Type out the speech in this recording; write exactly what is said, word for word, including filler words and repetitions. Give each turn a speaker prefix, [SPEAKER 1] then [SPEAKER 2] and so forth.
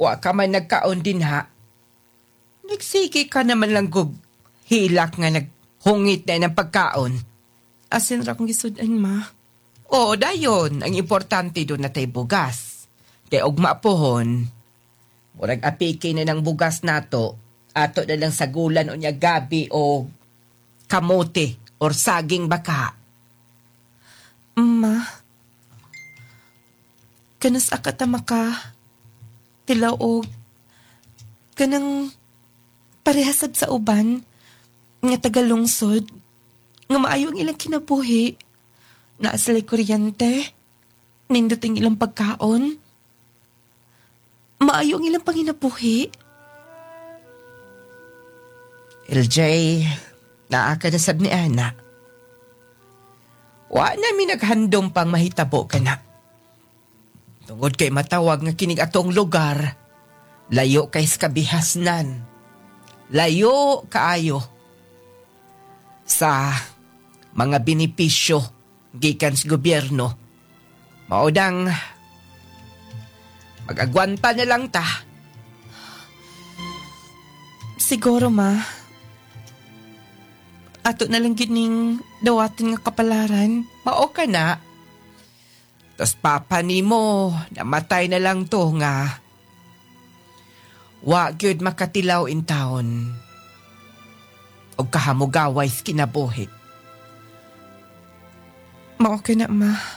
[SPEAKER 1] wa ka man nagkaon din ha. Nagsige ka naman lang gug hilak nga naghungit na ng pagkaon.
[SPEAKER 2] Asin ra kong gisudan, ma.
[SPEAKER 1] Oo, dayon. Ang importante doon na tayo bugas. Kaya ugma pohon, murag apike na ng bugas nato, ato na lang sagulan o niya gabi o kamote or saging baka.
[SPEAKER 2] Ma, kanas akatama ka, tilaw o kanang parehasab sa uban, nga tagalungsod, nga maayo ang ilang kinabuhi, na asalay kuryente, nindot ang ilang pagkaon, maayo ang ilang panginabuhi.
[SPEAKER 1] L J, naakadasab ni Ana. Wa namin naghandom pang mahitabo ka na. Tungod kay matawag nga kinig atong lugar, layo kay sa kabihasnan. Layo kaayo sa mga benepisyo gikan sa gobyerno. Maudang mag-agwanta na lang ta.
[SPEAKER 2] Siguro, ma. Ato na lang gining dawatin nga kapalaran.
[SPEAKER 1] Mao ka na. Tas papa ni mo, namatay na lang to nga. Wa gyud makatilaw in taon. Og kahamugaway sa kinabuhi.
[SPEAKER 2] Mao ka na, ma.